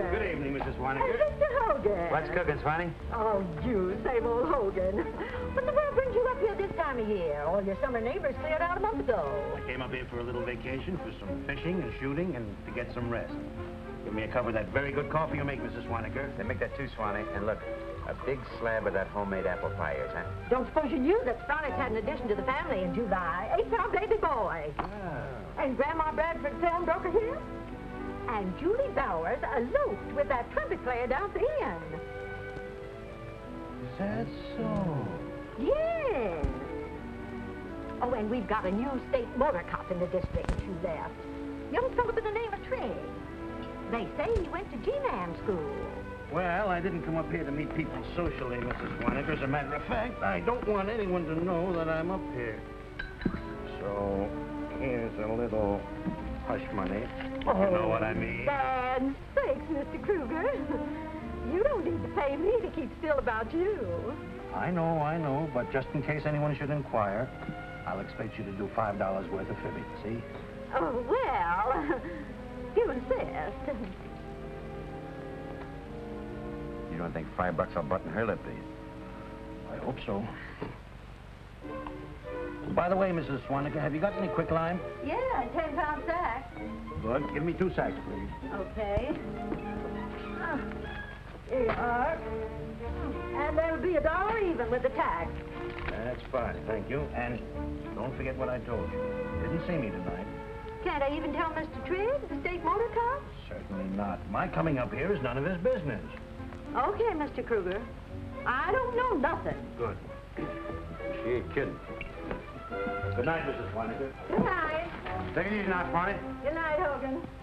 Kruger. Good evening, Mrs. Swaniger. Mr. Hogan. What's cooking, Swanee? Oh, you, same old Hogan. What the world brings you up here this time of year? All your summer neighbors cleared out a month ago. I came up here for a little vacation, for some fishing and shooting, and to get some rest. Give me a cup of that very good coffee you make, Mrs. Swaniger. They make that too, Swanee. And look, a big slab of that homemade apple pie is, huh? Don't suppose you knew that Sonic had an addition to the family in July. 8-pound baby boy. Ah. And Grandma Bradford pawnbroker here. And Julie Bowers eloped with that trumpet player down at the inn. Is that so? Yes. Oh, and we've got a new state motor cop in the district who left. Young fellow by the name of Trigg. They say he went to G-Man school. Well, I didn't come up here to meet people socially, Mrs. Swaniger. As a matter of fact, I don't want anyone to know that I'm up here. So, here's a little hush money. Oh, You know what I mean? Land sakes, Mr. Kruger. You don't need to pay me to keep still about you. I know, but just in case anyone should inquire, I'll expect you to do $5 worth of fibbing, see? Oh, well, you insist. You don't think $5 will button her lip, do you? I hope so. By the way, Mrs. Swaniger, have you got any quicklime? Yeah, 10-pound sack. Good. Give me 2 sacks, please. Okay. Here you are. And there'll be $1 even with the tax. That's fine, thank you. And don't forget what I told you. Didn't see me tonight. Can't I even tell Mr. Trigg, the state motor cop? Certainly not. My coming up here is none of his business. Okay, Mr. Kruger. I don't know nothing. Good. She ain't kidding. Good night, Mrs. Swaniger. Good night. Take it easy now, Swanee. Good night, Hogan.